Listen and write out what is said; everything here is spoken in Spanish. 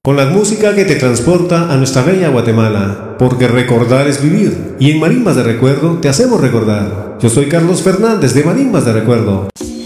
con la música que te transporta a nuestra bella Guatemala, porque recordar es vivir, y en Marimbas de Recuerdo te hacemos recordar. Yo soy Carlos Fernández de Marimbas de Recuerdo.